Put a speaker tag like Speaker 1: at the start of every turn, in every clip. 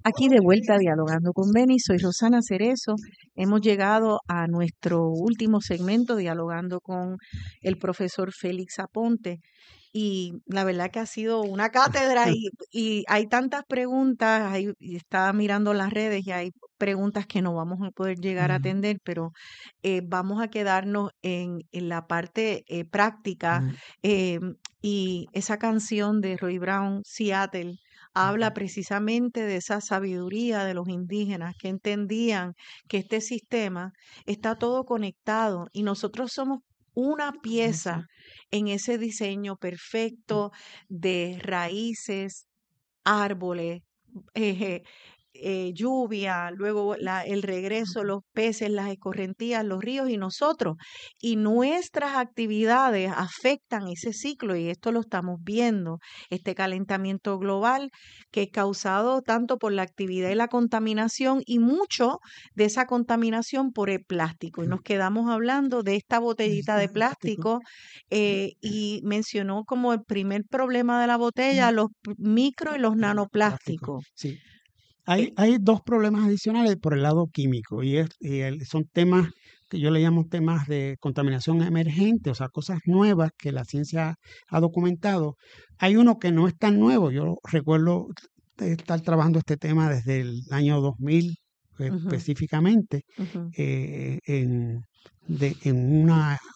Speaker 1: Aquí de vuelta dialogando con Beni, soy Rosana Cerezo. Hemos llegado a nuestro último segmento dialogando con el profesor Félix Aponte y la verdad que ha sido una cátedra y hay tantas preguntas, y estaba mirando las redes y hay preguntas que no vamos a poder llegar a
Speaker 2: Ujú,
Speaker 1: atender, pero vamos a quedarnos en la parte práctica
Speaker 2: ujú,
Speaker 1: eh, y esa canción de Roy Brown, Seattle, habla
Speaker 2: ujú,
Speaker 1: precisamente de esa sabiduría de los indígenas que entendían que este sistema está todo conectado y nosotros somos una pieza
Speaker 2: ujú,
Speaker 1: en ese diseño perfecto de raíces, árboles, eh, lluvia, luego el regreso,
Speaker 2: ujú.
Speaker 1: los peces, las escorrentías, los ríos y nosotros. Y nuestras actividades afectan ese ciclo y esto lo estamos viendo, este calentamiento global que es causado tanto por la actividad y la contaminación y mucho de esa contaminación por el plástico. Y nos quedamos hablando de esta botellita de
Speaker 2: Plástico.
Speaker 1: plástico y mencionó como el primer problema de la botella los micro y los
Speaker 2: Plástico,
Speaker 1: nanoplásticos.
Speaker 2: sí.
Speaker 1: Eh,
Speaker 2: Hay dos problemas adicionales por el lado químico son temas que yo le llamo temas de contaminación emergente, o sea, cosas nuevas que la ciencia ha documentado. Hay uno que no es tan nuevo, yo recuerdo estar trabajando este tema desde el año 2000
Speaker 1: ujú,
Speaker 2: específicamente
Speaker 1: ujú.
Speaker 2: eh, en, en un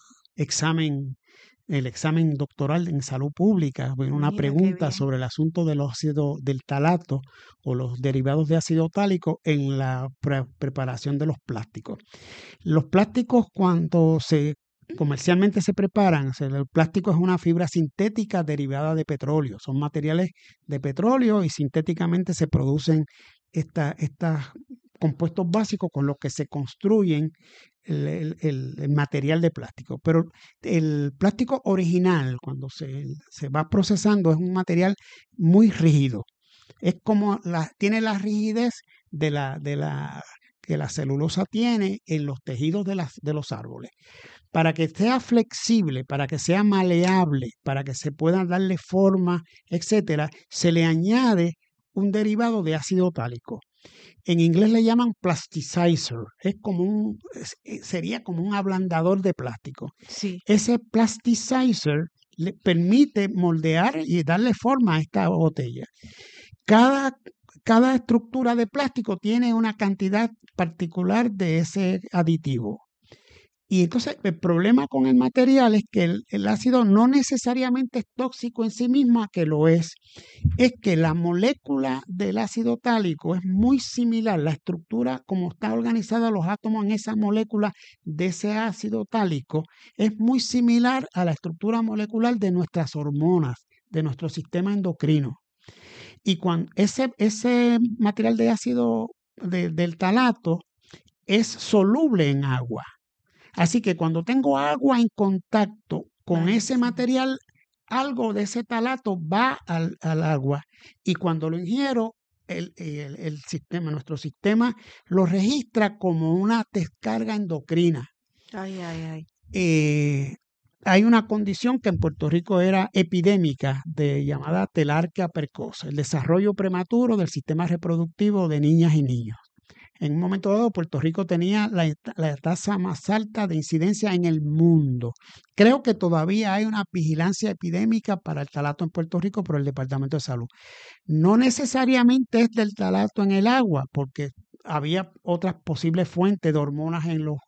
Speaker 2: examen el examen doctoral en salud pública, una
Speaker 1: Mira qué
Speaker 2: pregunta
Speaker 1: bien.
Speaker 2: sobre el asunto del óxido del talato o los derivados de ácido tálico en la preparación de los plásticos. Los plásticos cuando comercialmente se preparan, o sea, el plástico es una fibra sintética derivada de petróleo, son materiales de petróleo y sintéticamente se producen estas compuestos básicos con los que se construyen el material de plástico. Pero el plástico original, cuando se va procesando, es un material muy rígido. Es como tiene la rigidez que la celulosa tiene en los tejidos de los árboles. Para que sea flexible, para que sea maleable, para que se pueda darle forma, etcétera, se le añade un derivado de ácido tálico. En inglés le llaman plasticizer, sería como un ablandador de plástico.
Speaker 1: Sí.
Speaker 2: Ese plasticizer le permite moldear y darle forma a esta botella. Cada, cada estructura de plástico tiene una cantidad particular de ese aditivo. Y entonces el problema con el material es que el ácido no necesariamente es tóxico en sí misma, que lo es que la molécula del ácido tálico es muy similar, la estructura como está organizada los átomos en esa molécula de ese ácido tálico es muy similar a la estructura molecular de nuestras hormonas, de nuestro sistema endocrino. Y cuando ese material de ácido del talato es soluble en agua. Así que cuando tengo agua en contacto con
Speaker 1: Ay,
Speaker 2: ese
Speaker 1: sí.
Speaker 2: material, algo de ese talato va al agua y cuando lo ingiero, el sistema, nuestro sistema lo registra como una descarga endocrina.
Speaker 1: Ay, ay, ay.
Speaker 2: Eh, Hay una condición que en Puerto Rico era epidémica, llamada telarquía precoz, el desarrollo prematuro del sistema reproductivo de niñas y niños. En un momento dado, Puerto Rico tenía la tasa más alta de incidencia en el mundo. Creo que todavía hay una vigilancia epidémica para el talato en Puerto Rico por el Departamento de Salud. No necesariamente es del talato en el agua, porque había otras posibles fuentes de hormonas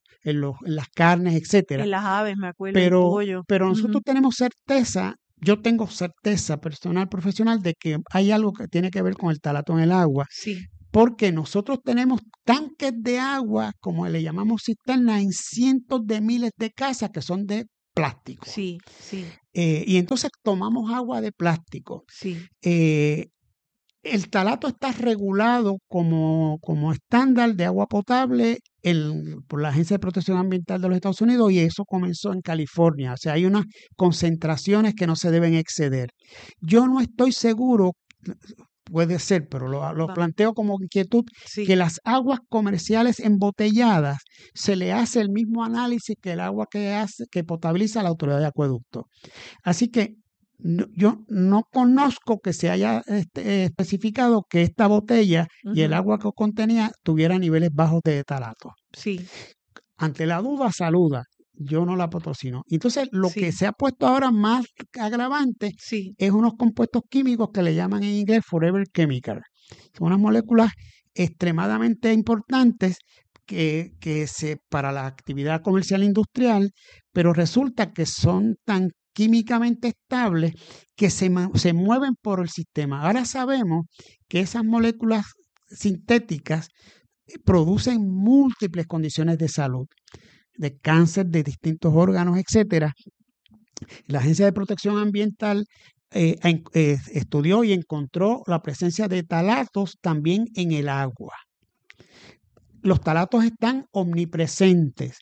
Speaker 2: en las carnes, etcétera.
Speaker 1: En las aves, me acuerdo, el pollo.
Speaker 2: Pero
Speaker 1: Ujú.
Speaker 2: nosotros tenemos certeza, yo tengo certeza personal, profesional, de que hay algo que tiene que ver con el talato en el agua
Speaker 1: Sí,
Speaker 2: porque nosotros tenemos tanques de agua, como le llamamos cisternas, en cientos de miles de casas que son de plástico.
Speaker 1: sí, sí,
Speaker 2: Y entonces tomamos agua de plástico.
Speaker 1: sí.
Speaker 2: Eh, el talato está regulado como estándar de agua potable por la Agencia de Protección Ambiental de los Estados Unidos y eso comenzó en California. O sea, hay unas concentraciones que no se deben exceder. Yo no estoy seguro, puede ser, pero lo
Speaker 1: Va.
Speaker 2: planteo como inquietud, que
Speaker 1: Sí.
Speaker 2: las aguas comerciales embotelladas se le hace el mismo análisis que el agua que potabiliza la autoridad de acueducto. Así que Yo no conozco que se haya especificado que esta botella y el
Speaker 1: Ujú.
Speaker 2: agua que contenía tuviera niveles bajos de talato.
Speaker 1: Sí,
Speaker 2: Ante la duda, saluda. Yo no la patrocino. Entonces, lo que
Speaker 1: sí,
Speaker 2: se ha puesto ahora más agravante
Speaker 1: sí.
Speaker 2: es unos compuestos químicos que le llaman en inglés Forever Chemical. Son unas moléculas extremadamente importantes para la actividad comercial e industrial, pero resulta que son tan químicamente estables que se mueven por el sistema. Ahora sabemos que esas moléculas sintéticas producen múltiples condiciones de salud, de cáncer de distintos órganos, etcétera. La Agencia de Protección Ambiental estudió y encontró la presencia de talatos también en el agua. Los talatos están omnipresentes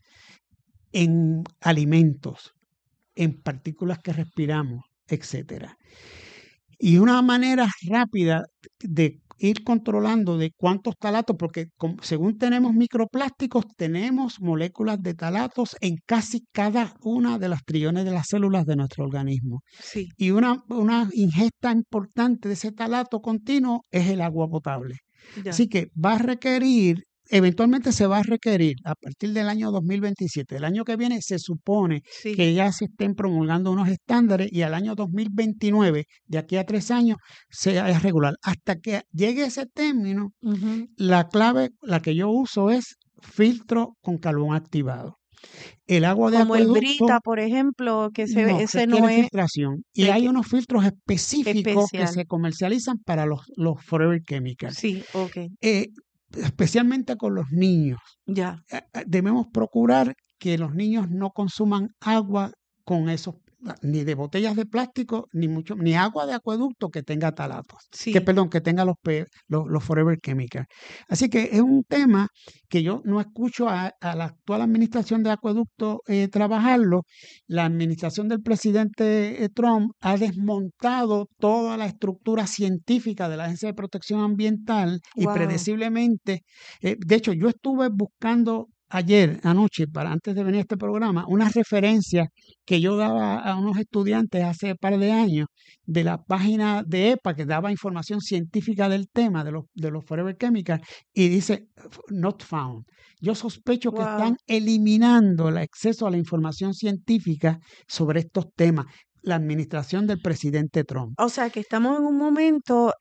Speaker 2: en alimentos, en partículas que respiramos, etcétera. Y una manera rápida de ir controlando de cuántos talatos, porque según tenemos microplásticos, tenemos moléculas de talatos en casi cada una de las trillones de las células de nuestro organismo.
Speaker 1: Sí,
Speaker 2: Y una ingesta importante de ese talato continuo es el agua potable.
Speaker 1: ya,
Speaker 2: Así que eventualmente se va a requerir a partir del año 2027. El año que viene se supone
Speaker 1: sí.
Speaker 2: que ya se estén promulgando unos estándares y al año 2029, de aquí a 3 años, sea regular. Hasta que llegue ese término,
Speaker 1: Ujú.
Speaker 2: la clave, la que yo uso es filtro con carbón activado. El agua de
Speaker 1: Como el
Speaker 2: acueducto
Speaker 1: Brita, por ejemplo, que
Speaker 2: no
Speaker 1: ese no
Speaker 2: requiere
Speaker 1: es
Speaker 2: filtración y hay
Speaker 1: reque-
Speaker 2: unos filtros específicos que
Speaker 1: especial.
Speaker 2: se comercializan para los Forever Chemical,
Speaker 1: Sí, ok,
Speaker 2: eh, especialmente con los niños.
Speaker 1: ya.
Speaker 2: Debemos procurar que los niños no consuman agua con esos, ni de botellas de plástico, ni agua de acueducto que tenga talatos,
Speaker 1: Sí,
Speaker 2: que tenga los Forever Chemical. Así que es un tema que yo no escucho a la actual administración de acueducto trabajarlo. La administración del presidente Trump ha desmontado toda la estructura científica de la Agencia de Protección Ambiental y
Speaker 1: wow.
Speaker 2: predeciblemente de hecho, yo estuve buscando ayer, anoche, antes de venir a este programa, unas referencias que yo daba a unos estudiantes hace un par de años de la página de EPA que daba información científica del tema de los Forever Chemicals y dice not found. Yo sospecho que están
Speaker 1: Wow.
Speaker 2: eliminando el acceso a la información científica sobre estos temas, la administración del presidente Trump.
Speaker 1: O sea que estamos en un momento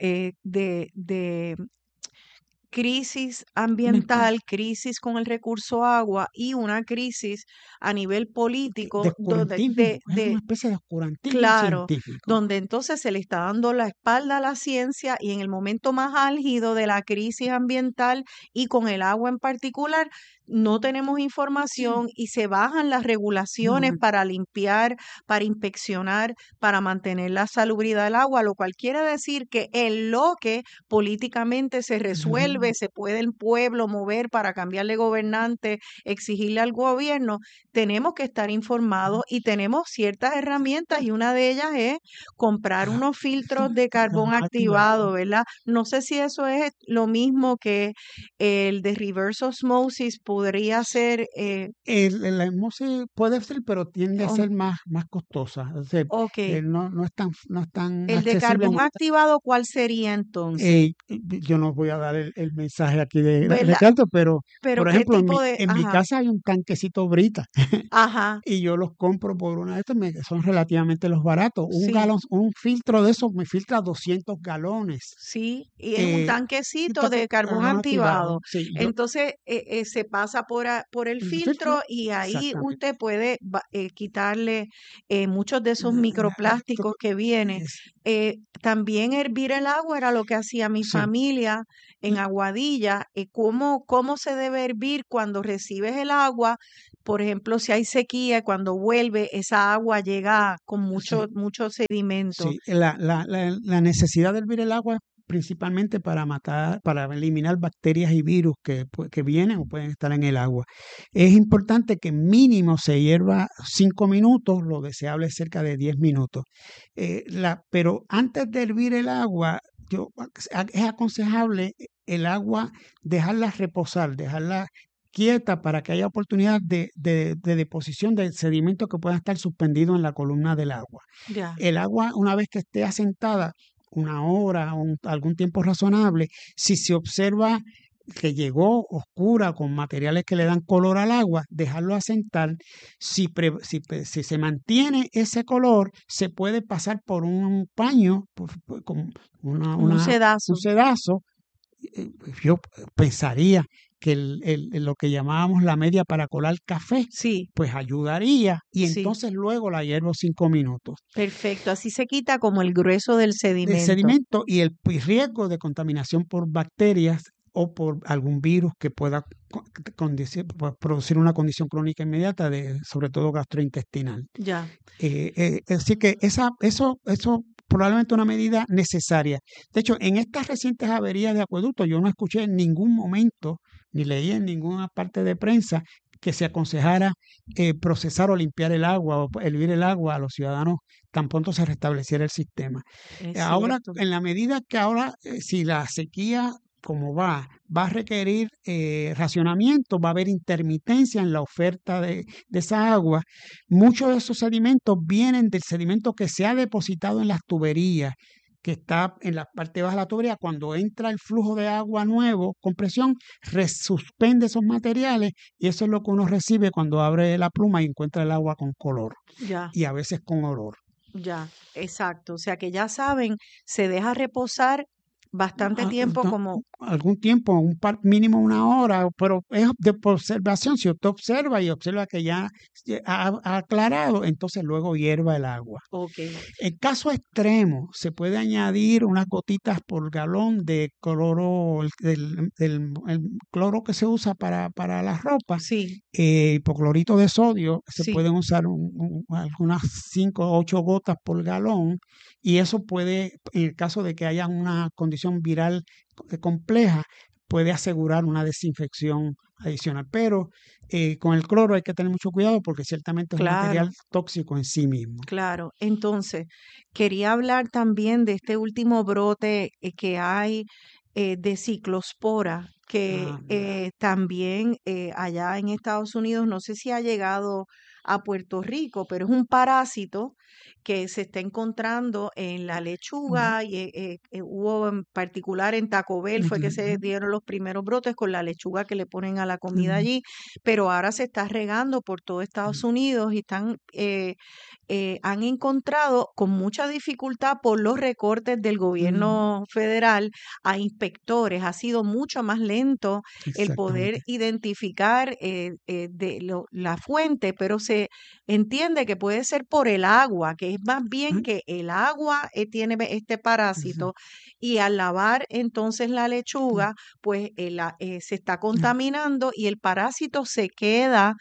Speaker 1: de crisis ambiental, crisis con el recurso agua y una crisis a nivel
Speaker 2: De
Speaker 1: político
Speaker 2: oscurantismo, es una especie de oscurantismo
Speaker 1: claro,
Speaker 2: científico.
Speaker 1: donde entonces se le está dando la espalda a la ciencia y en el momento más álgido de la crisis ambiental y con el agua en particular, no tenemos
Speaker 2: Sí,
Speaker 1: información y se bajan las regulaciones
Speaker 2: no,
Speaker 1: para limpiar, para inspeccionar, para mantener la salubridad del agua, lo cual quiere decir que en lo que políticamente se resuelve, se puede el pueblo mover para cambiarle gobernante, exigirle al gobierno, tenemos que estar informados y tenemos ciertas herramientas y una de ellas es comprar unos filtros de carbón activado, ¿verdad? No sé si eso es lo mismo que el de reverse osmosis podría ser,
Speaker 2: la osmosis puede ser, pero tiende a
Speaker 1: um,
Speaker 2: ser más costosa. O sea,
Speaker 1: ok,
Speaker 2: no es tan
Speaker 1: el de
Speaker 2: accesible.
Speaker 1: carbón activado, ¿cuál sería entonces?
Speaker 2: Yo no voy a dar el mensaje aquí de
Speaker 1: ¿Verdad?
Speaker 2: canto, pero
Speaker 1: Pero
Speaker 2: por
Speaker 1: qué
Speaker 2: ejemplo,
Speaker 1: tipo de,
Speaker 2: en mi
Speaker 1: ajá,
Speaker 2: casa hay un tanquecito Brita
Speaker 1: ajá,
Speaker 2: y yo los compro por una de estas, son relativamente los baratos.
Speaker 1: sí.
Speaker 2: Un filtro de esos me filtra 200 galones.
Speaker 1: Sí, y es un
Speaker 2: Eh,
Speaker 1: tanquecito de carbón
Speaker 2: Carbón activado.
Speaker 1: activado.
Speaker 2: Sí,
Speaker 1: Entonces se pasa por el
Speaker 2: el filtro,
Speaker 1: filtro y ahí
Speaker 2: exactamente.
Speaker 1: usted puede quitarle muchos de esos microplásticos que vienen.
Speaker 2: Es-
Speaker 1: También hervir el agua era lo que hacía mi
Speaker 2: sí,
Speaker 1: familia en Aguadilla. ¿Cómo se debe hervir cuando recibes el agua? Por ejemplo, si hay sequía, cuando vuelve, esa agua llega con
Speaker 2: sí,
Speaker 1: mucho sedimento.
Speaker 2: sí. La necesidad de hervir el agua es principalmente para eliminar bacterias y virus que vienen o pueden estar en el agua. Es importante que mínimo se hierva 5 minutos, lo deseable es cerca de 10 minutos. Pero antes de hervir el agua, es aconsejable el agua dejarla reposar, dejarla quieta para que haya oportunidad de deposición de sedimentos que puedan estar suspendidos en la columna del agua.
Speaker 1: Ya,
Speaker 2: El agua, una vez que esté asentada, una hora o algún tiempo razonable, si se observa que llegó oscura con materiales que le dan color al agua, dejarlo asentar. Si se mantiene ese color, se puede pasar por un paño, con
Speaker 1: como un
Speaker 2: un
Speaker 1: sedazo.
Speaker 2: sedazo. Yo pensaría que lo que llamábamos la media para colar café,
Speaker 1: Sí,
Speaker 2: pues ayudaría y
Speaker 1: sí,
Speaker 2: entonces luego la hiervo 5 minutos.
Speaker 1: perfecto. Así se quita como el grueso del
Speaker 2: Del
Speaker 1: sedimento.
Speaker 2: sedimento y el riesgo de contaminación por bacterias o por algún virus que pueda producir una condición crónica inmediata, sobre todo gastrointestinal.
Speaker 1: Ya,
Speaker 2: Así que eso probablemente una medida necesaria. De hecho, en estas recientes averías de acueductos, yo no escuché en ningún momento, ni leí en ninguna parte de prensa, que se aconsejara procesar o limpiar el agua o hervir el agua a los ciudadanos tan pronto se restableciera el sistema.
Speaker 1: es
Speaker 2: Ahora,
Speaker 1: cierto.
Speaker 2: en la medida que ahora, si la sequía como va a requerir racionamiento, va a haber intermitencia en la oferta de esa agua. Muchos de esos sedimentos vienen del sedimento que se ha depositado en las tuberías, que está en la parte baja de la tubería. Cuando entra el flujo de agua nuevo con presión, resuspende esos materiales y eso es lo que uno recibe cuando abre la pluma y encuentra el agua con color
Speaker 1: Ya,
Speaker 2: y a veces con olor.
Speaker 1: ya, exacto. O sea que ya saben, se deja reposar bastante tiempo como,
Speaker 2: Algún tiempo, mínimo una hora, pero es de observación. Si usted observa y observa que ya ha aclarado, entonces luego hierva el agua.
Speaker 1: ok,
Speaker 2: En caso extremo, se puede añadir unas gotitas por galón de cloro, el cloro que se usa para la ropa,
Speaker 1: sí,
Speaker 2: hipoclorito de sodio, se
Speaker 1: sí,
Speaker 2: pueden usar algunas 5 o 8 gotas por galón, y eso puede, en el caso de que haya una condición viral compleja, puede asegurar una desinfección adicional. Pero con el cloro hay que tener mucho cuidado porque ciertamente es un material
Speaker 1: claro.
Speaker 2: tóxico en sí mismo.
Speaker 1: Claro, entonces quería hablar también de este último brote que hay de ciclospora, que
Speaker 2: Ya.
Speaker 1: también allá en Estados Unidos, no sé si ha llegado a Puerto Rico, pero es un parásito que se está encontrando en la
Speaker 2: Ujú.
Speaker 1: lechuga y hubo en particular en Taco Bell fue que se dieron los primeros brotes con la lechuga que le ponen a la comida
Speaker 2: Ujú.
Speaker 1: allí, pero ahora se está regando por todo Estados Unidos y están han encontrado con mucha dificultad por los recortes del
Speaker 2: Ujú.
Speaker 1: gobierno federal a inspectores. Ha sido mucho más lento el poder
Speaker 2: Exactamente.
Speaker 1: identificar la fuente, pero se entiende que puede ser por el agua, que es más bien
Speaker 2: Ujú.
Speaker 1: que el agua tiene este
Speaker 2: Ujú.
Speaker 1: parásito y al lavar entonces la
Speaker 2: Ujú.
Speaker 1: lechuga, pues se está contaminando y el parásito se queda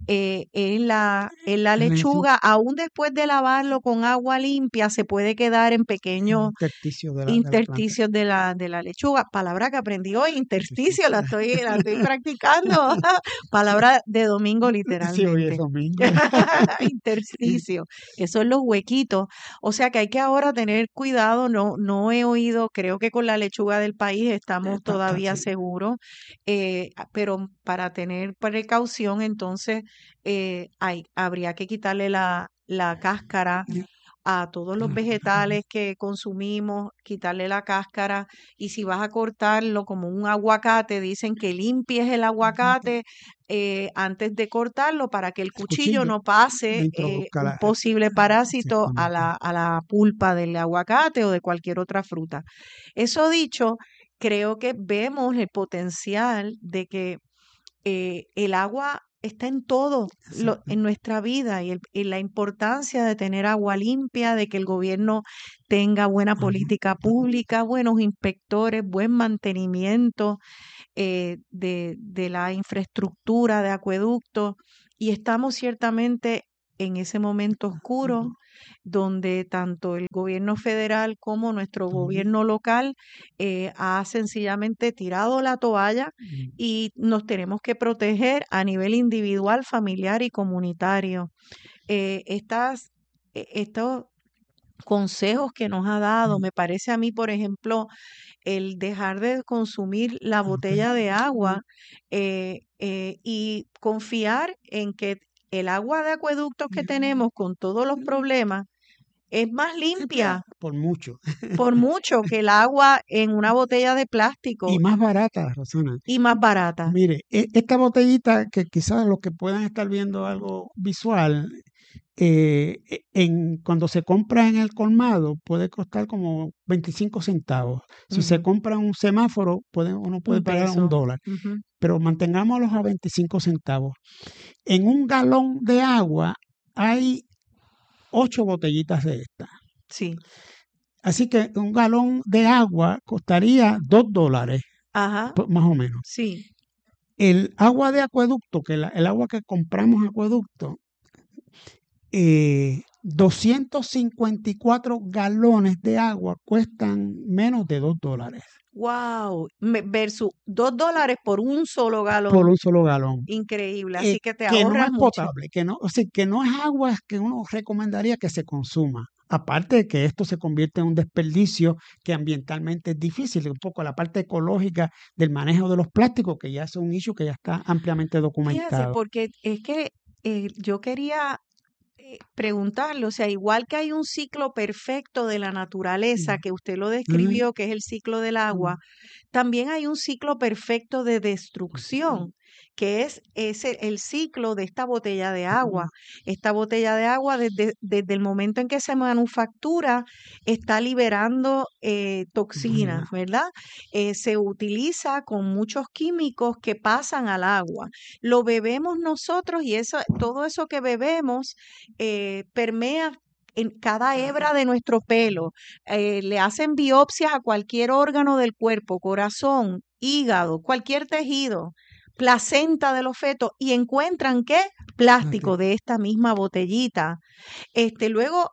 Speaker 1: en la
Speaker 2: El hecho,
Speaker 1: lechuga, aún después de lavarlo con agua limpia, se puede quedar en
Speaker 2: el
Speaker 1: pequeños
Speaker 2: intersticio de la planta.
Speaker 1: intersticios de la lechuga. Palabra que aprendí hoy, intersticio,
Speaker 2: Intersticio.
Speaker 1: la estoy practicando. Palabra de domingo
Speaker 2: Sí, hoy es
Speaker 1: literalmente.
Speaker 2: domingo.
Speaker 1: Intersticio, que son los huequitos. O sea que hay que ahora tener cuidado. No, no he oído, creo que con la lechuga del país estamos todavía
Speaker 2: Sí.
Speaker 1: seguros, pero para tener precaución, entonces habría que quitarle la cáscara a todos los vegetales que consumimos, quitarle la cáscara y si vas a cortarlo como un aguacate, dicen que limpies el aguacate antes de cortarlo para que el
Speaker 2: El
Speaker 1: cuchillo
Speaker 2: cuchillo
Speaker 1: no pase
Speaker 2: le introduzca
Speaker 1: un posible parásito a
Speaker 2: exactamente.
Speaker 1: la pulpa del aguacate o de cualquier otra fruta. Eso dicho, creo que vemos el potencial de que el agua está en todo
Speaker 2: Exacto.
Speaker 1: en nuestra vida y la importancia de tener agua limpia, de que el gobierno tenga buena
Speaker 2: Ujú.
Speaker 1: política pública, buenos inspectores, buen mantenimiento de la infraestructura de acueductos. Y estamos ciertamente en ese momento oscuro donde tanto el gobierno federal como nuestro
Speaker 2: Ujú.
Speaker 1: gobierno local ha sencillamente tirado la toalla y nos tenemos que proteger a nivel individual, familiar y comunitario. Estos consejos que nos ha dado.
Speaker 2: Mm,
Speaker 1: Me parece a mí, por ejemplo, el dejar de consumir la
Speaker 2: ok.
Speaker 1: botella de agua y confiar en que el agua de acueductos que tenemos con todos los problemas es más
Speaker 2: Sí, pero
Speaker 1: limpia
Speaker 2: por mucho.
Speaker 1: por mucho que el agua en una botella de plástico
Speaker 2: Y más barata, Rosana.
Speaker 1: y más barata.
Speaker 2: Mire, esta botellita que quizás los que puedan estar viendo algo visual, cuando se compra en el colmado puede costar como 25 centavos. Si se
Speaker 1: Ujú,
Speaker 2: compra en un semáforo, uno puede
Speaker 1: un
Speaker 2: pagar un
Speaker 1: peso.
Speaker 2: dólar,
Speaker 1: Ujú,
Speaker 2: pero mantengámoslos a 25 centavos. En un galón de agua hay 8 botellitas de esta.
Speaker 1: sí.
Speaker 2: Así que un galón de agua costaría $2,
Speaker 1: Ajá.
Speaker 2: más o menos.
Speaker 1: Sí.
Speaker 2: El agua de acueducto, el agua que compramos acueducto, 254 galones de agua cuestan menos de $2
Speaker 1: Wow. Versus $2 por un solo
Speaker 2: por
Speaker 1: galón.
Speaker 2: un solo galón.
Speaker 1: Increíble. Así que te
Speaker 2: Que no
Speaker 1: ahorras
Speaker 2: es
Speaker 1: mucho.
Speaker 2: potable, que no, o sea, que no es agua que uno recomendaría que se consuma. Aparte de que esto se convierte en un desperdicio que ambientalmente es difícil, un poco la parte ecológica del manejo de los plásticos, que ya es un issue que ya está ampliamente
Speaker 1: Fíjese,
Speaker 2: documentado.
Speaker 1: porque es que yo quería preguntarle, o sea, igual que hay un ciclo perfecto de la naturaleza,
Speaker 2: Mm,
Speaker 1: que usted lo
Speaker 2: mm,
Speaker 1: describió, que es el ciclo del
Speaker 2: mm,
Speaker 1: agua, también hay un ciclo perfecto de destrucción, que es ese, el ciclo de esta botella de agua.
Speaker 2: mm,
Speaker 1: Esta botella de agua, desde el momento en que se manufactura, está liberando toxinas,
Speaker 2: mm,
Speaker 1: ¿verdad? Se utiliza con muchos químicos que pasan al agua. Lo bebemos nosotros y todo eso que bebemos permea en cada hebra de nuestro pelo. Le hacen biopsias a cualquier órgano del cuerpo, corazón, hígado, cualquier tejido, placenta de los fetos, y encuentran ¿qué? Plástico de esta misma botellita. Luego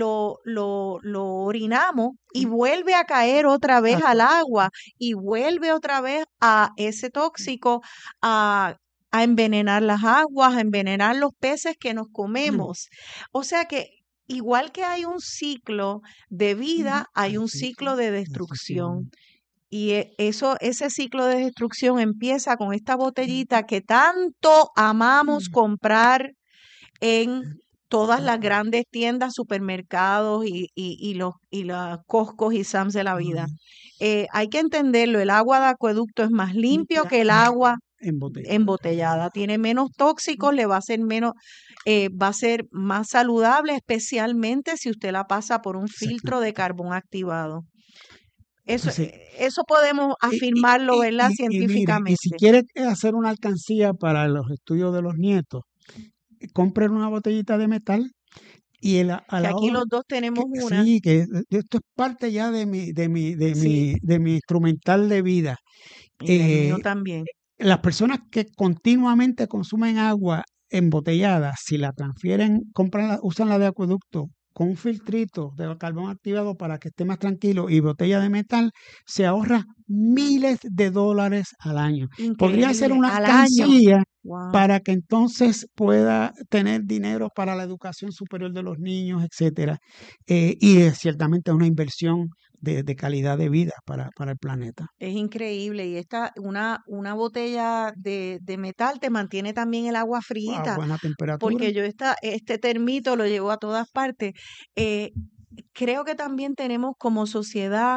Speaker 1: lo orinamos y vuelve a caer otra vez al agua y vuelve otra vez a ese tóxico a, a envenenar las aguas, a envenenar los peces que nos comemos. O sea que igual que hay un ciclo de vida, hay un ciclo de destrucción. Y ese ciclo de destrucción empieza con esta botellita que tanto amamos comprar en todas las grandes tiendas, supermercados y los Costcos y Sams de la vida. Hay que entenderlo, el agua de acueducto es más limpio que el agua
Speaker 2: embotellada.
Speaker 1: embotellada, tiene menos tóxicos, le va a ser menos, va a ser más saludable, especialmente si usted la pasa por un filtro de
Speaker 2: Exactamente.
Speaker 1: carbón activado. Eso,
Speaker 2: Entonces,
Speaker 1: eso podemos
Speaker 2: y,
Speaker 1: afirmarlo, ¿verdad?
Speaker 2: y mire, y si
Speaker 1: Científicamente.
Speaker 2: quiere hacer una alcancía para los estudios de los nietos, compren una botellita de metal y a
Speaker 1: Que
Speaker 2: la
Speaker 1: aquí
Speaker 2: hora
Speaker 1: los dos tenemos
Speaker 2: que
Speaker 1: una.
Speaker 2: sí, que esto es parte ya
Speaker 1: Sí,
Speaker 2: de mi instrumental de vida.
Speaker 1: y del mío
Speaker 2: Eh,
Speaker 1: también.
Speaker 2: las personas que continuamente consumen agua embotellada, si la transfieren, usan la de acueducto con un filtrito de carbón activado para que esté más tranquilo y botella de metal, se ahorra miles de dólares al año. Podría ser
Speaker 1: Increíble.
Speaker 2: una
Speaker 1: Al año.
Speaker 2: alcancía
Speaker 1: Wow.
Speaker 2: para que entonces pueda tener dinero para la educación superior de los niños, etcétera. Y es ciertamente una inversión de calidad de vida para el planeta.
Speaker 1: Es increíble. Y una botella de metal te mantiene también el agua
Speaker 2: A
Speaker 1: fría,
Speaker 2: buena temperatura.
Speaker 1: porque este termito lo llevo a todas partes. Eh, Creo que también tenemos como sociedad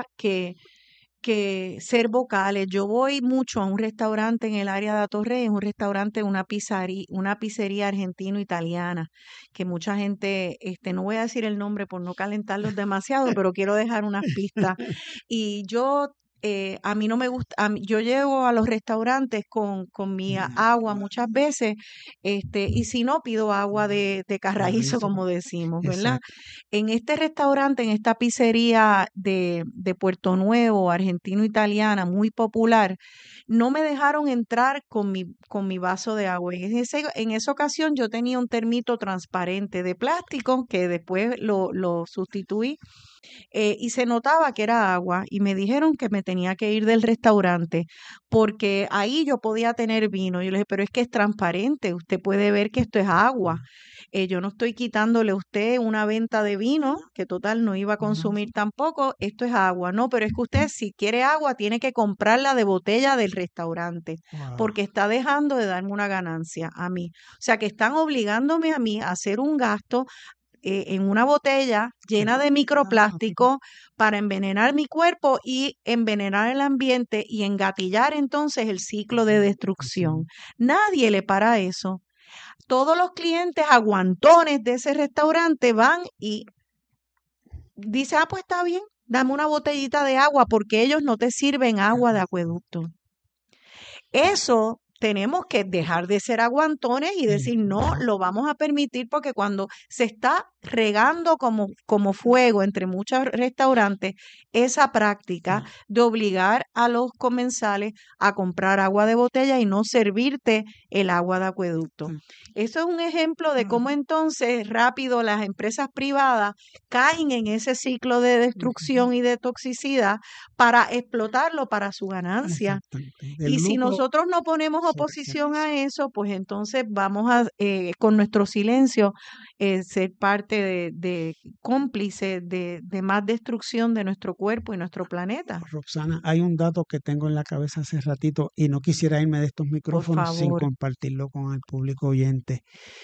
Speaker 1: que ser vocales. Yo voy mucho a un restaurante en el área de Atorrey, es un restaurante, una pizzería argentino-italiana, que mucha gente, no voy a decir el nombre por no calentarlos demasiado, pero quiero dejar unas pistas. Y a mí no me gusta, yo llego a los restaurantes con mi agua muchas veces, y si no, pido agua de carraízo,
Speaker 2: Carrizo.
Speaker 1: como decimos, ¿verdad?
Speaker 2: Exacto.
Speaker 1: En este restaurante, en esta pizzería de Puerto Nuevo, argentino-italiana, muy popular, no me dejaron entrar con mi vaso de agua. En esa ocasión yo tenía un termito transparente de plástico que después lo sustituí y se notaba que era agua y me dijeron que me tenía que ir del restaurante porque ahí yo podía tener vino. Yo le dije, pero es que es transparente, usted puede ver que esto es agua. Yo no estoy quitándole a usted una venta de vino, que total no iba a consumir tampoco, esto es agua. No, pero es que usted si quiere agua tiene que comprarla de botella del restaurante,
Speaker 2: Wow.
Speaker 1: porque está dejando de darme una ganancia a mí. O sea, que están obligándome a mí a hacer un gasto en una botella llena de microplástico para envenenar mi cuerpo y envenenar el ambiente y engatillar entonces el ciclo de destrucción. Nadie le para eso. Todos los clientes aguantones de ese restaurante van y dicen, pues está bien, dame una botellita de agua porque ellos no te sirven agua de acueducto. Eso tenemos que dejar de ser aguantones y decir, no, lo vamos a permitir porque cuando se está regando como fuego entre muchos restaurantes, esa práctica de obligar a los comensales a comprar agua de botella y no servirte el agua de acueducto. Eso es un ejemplo de cómo entonces rápido las empresas privadas caen en ese ciclo de destrucción y de toxicidad para explotarlo para su ganancia. Y si nosotros no ponemos oposición a eso, pues entonces vamos a, con nuestro silencio, ser parte de cómplice de más destrucción de nuestro cuerpo y nuestro planeta.
Speaker 2: Roxana, hay un dato que tengo en la cabeza hace ratito y no quisiera irme de estos micrófonos sin compartirlo con el público oyente.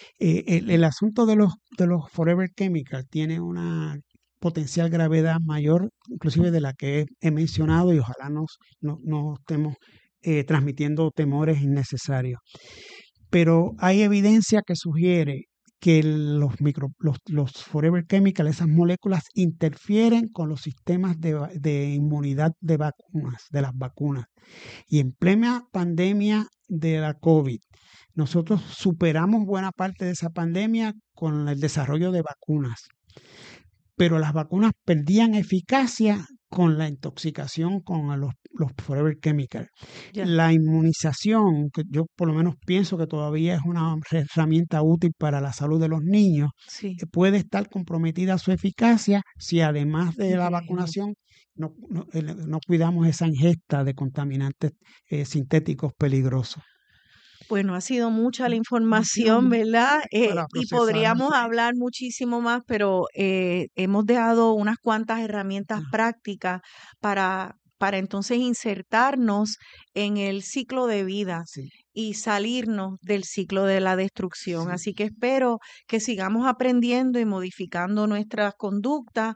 Speaker 2: El asunto de los Forever Chemical tiene una potencial gravedad mayor, inclusive de la que he mencionado, y ojalá no estemos transmitiendo temores innecesarios. Pero hay evidencia que sugiere que los Forever Chemical, esas moléculas, interfieren con los sistemas de inmunidad de las vacunas. Y en plena pandemia de la COVID, nosotros superamos buena parte de esa pandemia con el desarrollo de vacunas. Pero las vacunas perdían eficacia con la intoxicación con los Forever Chemical. La inmunización, que yo por lo menos pienso que todavía es una herramienta útil para la salud de los niños, puede estar comprometida su eficacia si además de la vacunación no cuidamos esa ingesta de contaminantes sintéticos peligrosos.
Speaker 1: Bueno, ha sido mucha la información, ¿verdad? Y podríamos hablar muchísimo más, pero hemos dejado unas cuantas herramientas prácticas para entonces insertarnos en el ciclo de vida y salirnos del ciclo de la destrucción. Así que espero que sigamos aprendiendo y modificando nuestras conductas.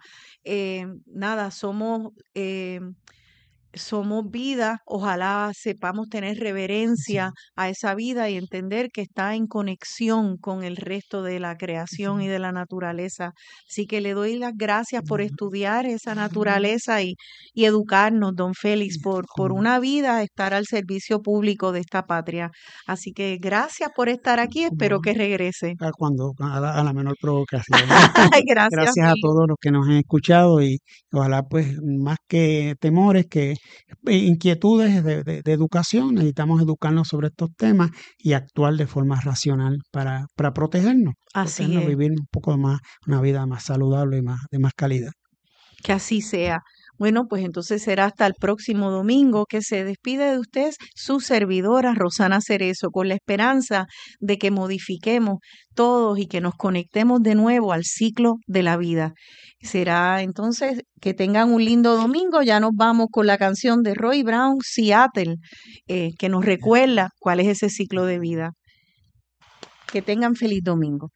Speaker 1: Somos vida, ojalá sepamos tener reverencia a esa vida y entender que está en conexión con el resto de la creación y de la naturaleza. Así que le doy las gracias por estudiar esa naturaleza y educarnos, don Félix, por una vida estar al servicio público de esta patria. Así que gracias por estar aquí, espero que regrese.
Speaker 2: A la menor provocación.
Speaker 1: Gracias
Speaker 2: a todos los que nos han escuchado y ojalá pues más que temores, que inquietudes de educación, necesitamos educarnos sobre estos temas y actuar de forma racional para protegernos, vivir un poco más, una vida más saludable y de más calidad.
Speaker 1: Que así sea. Bueno, pues entonces será hasta el próximo domingo que se despide de ustedes su servidora Rosana Cerezo, con la esperanza de que modifiquemos todos y que nos conectemos de nuevo al ciclo de la vida. Será entonces que tengan un lindo domingo. Ya nos vamos con la canción de Roy Brown, Seattle, que nos recuerda cuál es ese ciclo de vida. Que tengan feliz domingo.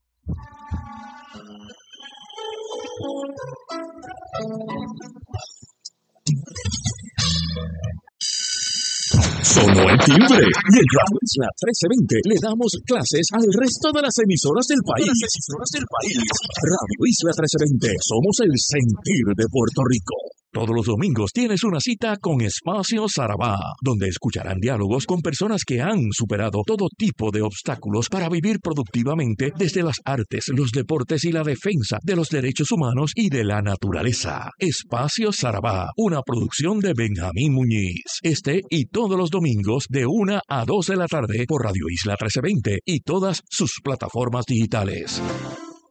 Speaker 3: Sonó el timbre y en Radio Isla 1320 le damos clases al resto de las emisoras del país. Radio Isla 1320, somos el sentir de Puerto Rico. Todos los domingos tienes una cita con Espacio Sarabá, donde escucharán diálogos con personas que han superado todo tipo de obstáculos para vivir productivamente desde las artes, los deportes y la defensa de los derechos humanos y de la naturaleza. Espacio Sarabá, una producción de Benjamín Muñiz. Este y todos los domingos de 1 a 2 de la tarde por Radio Isla 1320 y todas sus plataformas digitales.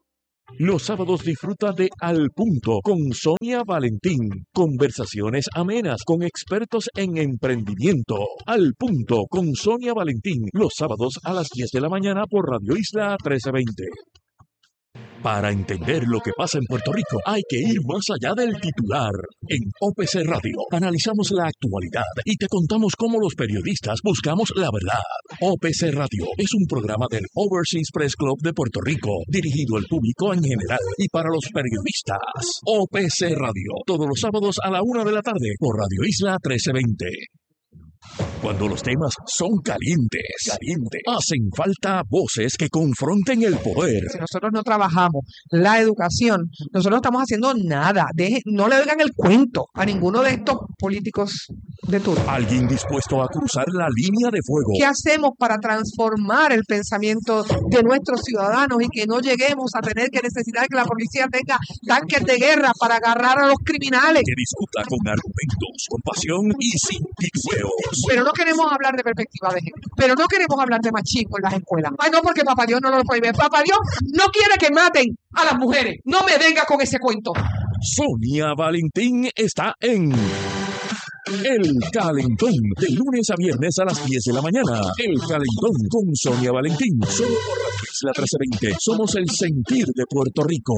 Speaker 3: Los sábados disfruta de Al Punto con Sonia Valentín. Conversaciones amenas con expertos en emprendimiento. Al Punto con Sonia Valentín. Los sábados a las 10 de la mañana por Radio Isla 1320. Para entender lo que pasa en Puerto Rico, hay que ir más allá del titular. En OPC Radio analizamos la actualidad y te contamos cómo los periodistas buscamos la verdad. OPC Radio es un programa del Overseas Press Club de Puerto Rico, dirigido al público en general y para los periodistas. OPC Radio, todos los sábados a la 1 de la tarde por Radio Isla 1320. Cuando los temas son calientes, hacen falta voces que confronten el poder.
Speaker 4: Si nosotros no trabajamos la educación, nosotros no estamos haciendo nada. No le oigan el cuento a ninguno de estos políticos de turno.
Speaker 3: Alguien dispuesto a cruzar la línea de fuego.
Speaker 4: ¿Qué hacemos para transformar el pensamiento de nuestros ciudadanos y que no lleguemos a tener que necesitar que la policía tenga tanques de guerra para agarrar a los criminales?
Speaker 3: Que discuta con argumentos, con pasión y sin titubeos.
Speaker 4: Pero no queremos hablar de perspectiva de género. Pero no queremos hablar de machismo en las escuelas. Ay, no, porque Papá Dios no lo prohíbe. Papá Dios no quiere que maten a las mujeres. No me venga con ese cuento.
Speaker 3: Sonia Valentín está en El Calentón, de lunes a viernes a las 10 de la mañana. El Calentón con Sonia Valentín. Solo por Radio Isla 1320. Somos el sentir de Puerto Rico.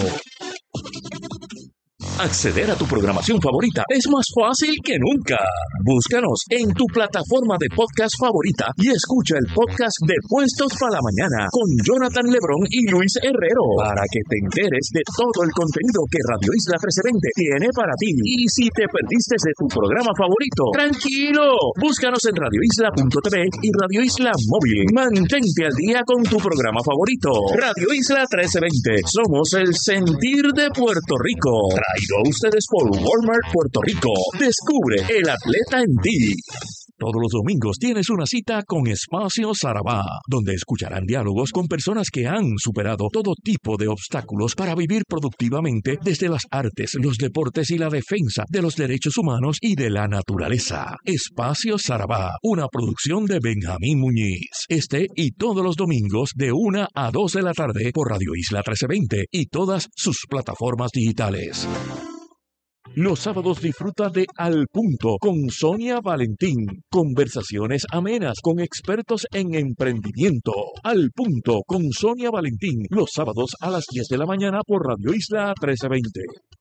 Speaker 3: Acceder a tu programación favorita es más fácil que nunca. Búscanos en tu plataforma de podcast favorita y escucha el podcast de Puestos para la Mañana con Jonathan Lebrón y Luis Herrero para que te enteres de todo el contenido que Radio Isla 1320 tiene para ti. Y si te perdiste de tu programa favorito, tranquilo, búscanos en radioisla.tv y Radio Isla Móvil. Mantente al día con tu programa favorito. Radio Isla 1320. Somos el sentir de Puerto Rico. Traído a ustedes por Walmart Puerto Rico. Descubre el atleta en ti. Todos los domingos tienes una cita con Espacio Sarabá, donde escucharán diálogos con personas que han superado todo tipo de obstáculos para vivir productivamente desde las artes, los deportes y la defensa de los derechos humanos y de la naturaleza. Espacio Sarabá, una producción de Benjamín Muñiz. Este y todos los domingos de 1 a 2 de la tarde por Radio Isla 1320 y todas sus plataformas digitales. Los sábados disfruta de Al Punto con Sonia Valentín. Conversaciones amenas con expertos en emprendimiento. Al Punto con Sonia Valentín. Los sábados a las 10 de la mañana por Radio Isla 1320.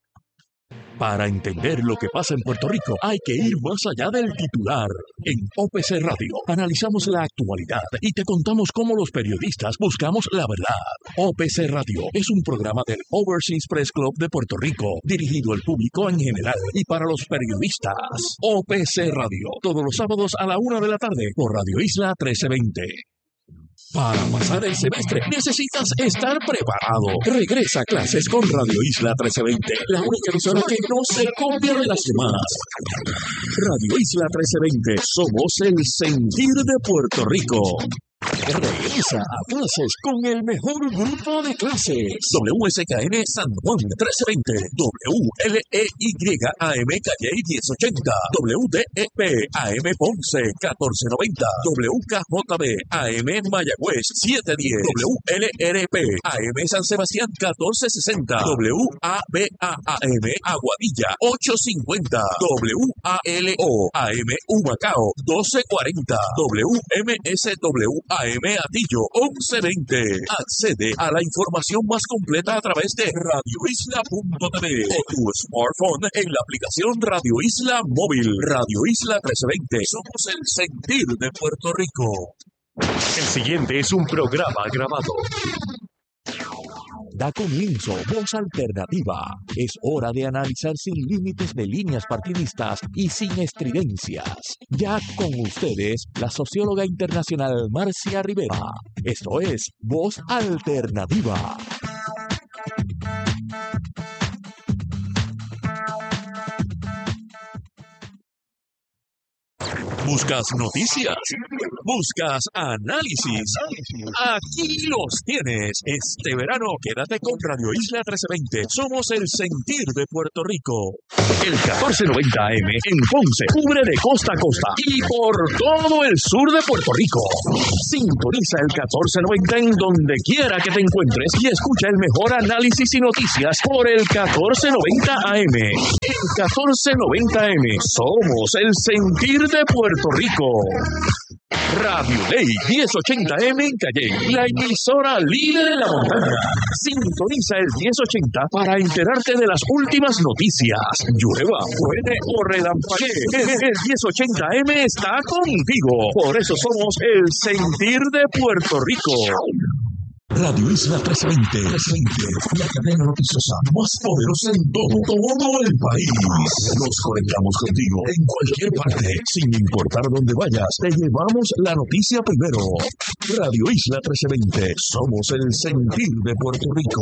Speaker 3: Para entender lo que pasa en Puerto Rico, hay que ir más allá del titular. En OPC Radio analizamos la actualidad y te contamos cómo los periodistas buscamos la verdad. OPC Radio es un programa del Overseas Press Club de Puerto Rico, dirigido al público en general y para los periodistas. OPC Radio, todos los sábados a la 1 de la tarde por Radio Isla 1320. Para pasar el semestre necesitas estar preparado. Regresa a clases con Radio Isla 1320, la única emisora que no se copia de las demás. Radio Isla 1320, somos el sentir de Puerto Rico. Regresa a clases con el mejor grupo de clases. WSKN San Juan 1320, WLEY Calle 1080, WDEP AM Ponce 1490, WKJB AM Mayagüez 710, WLRP AM San Sebastián 1460, WABA-AM Aguadilla 850, WALO AM Humacao 1240, WMSW AM Atillo 1120. Accede a la información más completa a través de radioisla.tv o tu smartphone en la aplicación Radio Isla Móvil. Radio Isla 1320. Somos el sentir de Puerto Rico. El siguiente es un programa grabado. Da comienzo Voz Alternativa. Es hora de analizar sin límites de líneas partidistas y sin estridencias. Ya con ustedes, la socióloga internacional Marcia Rivera. Esto es Voz Alternativa. ¿Buscas noticias? ¿Buscas análisis? Aquí los tienes. Este verano quédate con Radio Isla 1320. Somos el sentir de Puerto Rico. El 1490 AM en Ponce cubre de costa a costa y por todo el sur de Puerto Rico. Sintoniza el 1490 en donde quiera que te encuentres y escucha el mejor análisis y noticias por el 1490 AM. El 1490 AM somos el sentir de Puerto Rico. Radio Ley 1080M en Calle, la emisora líder en la montaña. Sintoniza el 1080 para enterarte de las últimas noticias. Llueva, truene o relampaguee, el 1080M está contigo. Por eso somos el sentir de Puerto Rico. Radio Isla 1320, la cadena noticiosa más poderosa en todo el país. Nos conectamos contigo en cualquier parte, sin importar dónde vayas. Te llevamos la noticia primero. Radio Isla 1320, somos el sentir de Puerto Rico.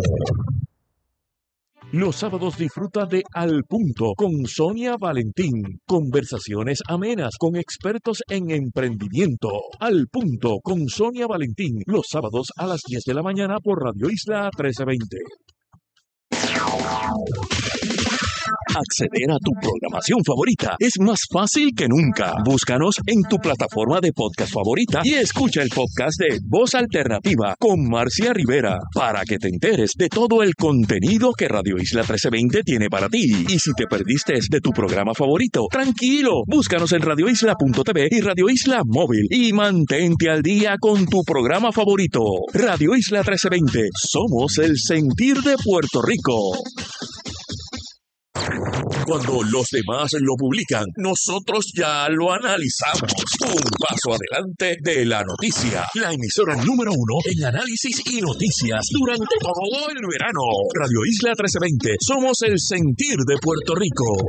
Speaker 3: Los sábados disfruta de Al Punto con Sonia Valentín. Conversaciones amenas con expertos en emprendimiento. Al Punto con Sonia Valentín. Los sábados a las 10 de la mañana por Radio Isla 1320. Acceder a tu programación favorita es más fácil que nunca. Búscanos en tu plataforma de podcast favorita y escucha el podcast de Voz Alternativa con Marcia Rivera para que te enteres de todo el contenido que Radio Isla 1320 tiene para ti. Y si te perdiste de tu programa favorito, tranquilo, búscanos en radioisla.tv y Radio Isla Móvil y mantente al día con tu programa favorito. Radio Isla 1320, somos el sentir de Puerto Rico. Cuando los demás lo publican, nosotros ya lo analizamos. Un paso adelante de la noticia. La emisora número 1 en análisis y noticias durante todo el verano. Radio Isla 1320. Somos el sentir de Puerto Rico.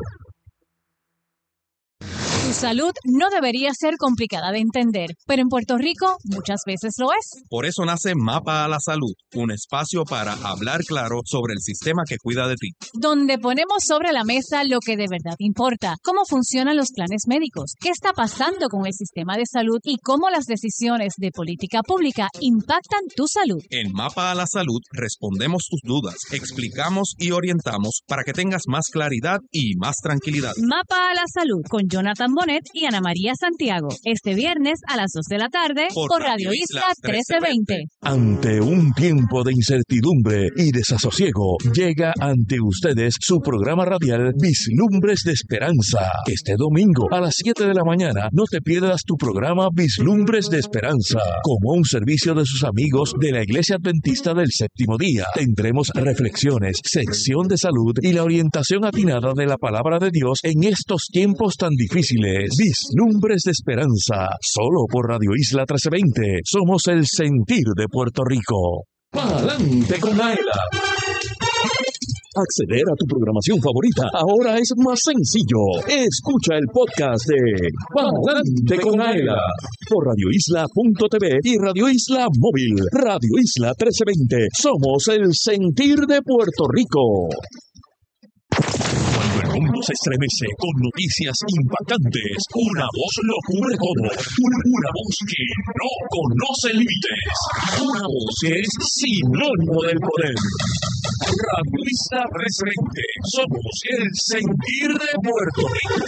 Speaker 5: Tu salud no debería ser complicada de entender, pero en Puerto Rico muchas veces lo es.
Speaker 6: Por eso nace Mapa a la Salud, un espacio para hablar claro sobre el sistema que cuida de ti.
Speaker 5: Donde ponemos sobre la mesa lo que de verdad importa, cómo funcionan los planes médicos, qué está pasando con el sistema de salud y cómo las decisiones de política pública impactan tu salud.
Speaker 6: En Mapa a la Salud respondemos tus dudas, explicamos y orientamos para que tengas más claridad y más tranquilidad.
Speaker 5: Mapa a la Salud con Jonathan Bonet y Ana María Santiago. Este viernes a las 2 de la tarde por Radio Isla 1320.
Speaker 3: Ante un tiempo de incertidumbre y desasosiego, llega ante ustedes su programa radial Vislumbres de Esperanza. Este domingo a las 7 de la mañana no te pierdas tu programa Vislumbres de Esperanza. Como un servicio de sus amigos de la Iglesia Adventista del Séptimo Día, tendremos reflexiones, sección de salud y la orientación atinada de la palabra de Dios en estos tiempos tan difíciles. Vislumbres de Esperanza, solo por Radio Isla 1320. Somos el sentir de Puerto Rico. ¡Pa'lante con Aela! Acceder a tu programación favorita ahora es más sencillo. Escucha el podcast de Pa'lante con Aela por radioisla.tv y Radio Isla Móvil. Radio Isla 1320. Somos el sentir de Puerto Rico. Cuando el mundo se estremece con noticias impactantes, una voz lo cubre todo. Una voz que no conoce límites. Una voz que es sinónimo del poder. Radio Isla 1320. Somos el sentir de Puerto Rico.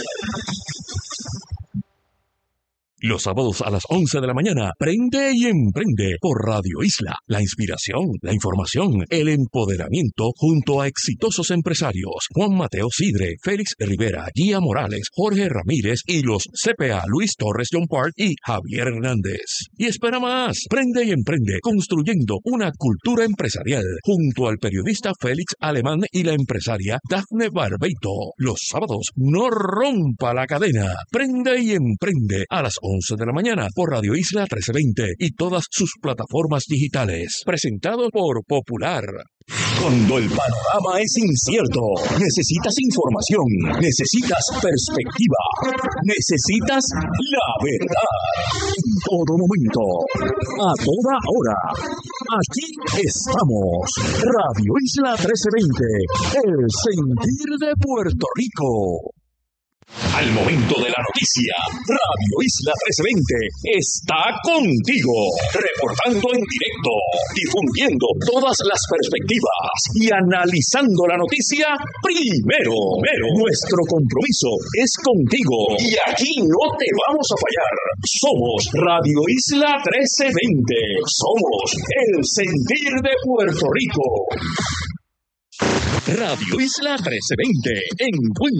Speaker 3: Los sábados a las 11 de la mañana, prende y emprende por Radio Isla. La inspiración, la información, el empoderamiento junto a exitosos empresarios. Juan Mateo Sidre, Félix Rivera, Gia Morales, Jorge Ramírez y los CPA Luis Torres John Park y Javier Hernández. Y espera más, prende y emprende construyendo una cultura empresarial junto al periodista Félix Alemán y la empresaria Dafne Barbeito. Los sábados, no rompa la cadena. Prende y emprende a las 11 de la mañana por Radio Isla 1320 y todas sus plataformas digitales. Presentado por Popular. Cuando el panorama es incierto, necesitas información, necesitas perspectiva, necesitas la verdad. En todo momento, a toda hora. Aquí estamos. Radio Isla 1320, el sentir de Puerto Rico. Al momento de la noticia, Radio Isla 1320 está contigo, reportando en directo, difundiendo todas las perspectivas y analizando la noticia primero. Nuestro compromiso es contigo y aquí no te vamos a fallar. Somos Radio Isla 1320. Somos el sentir de Puerto Rico. Radio Isla 1320 en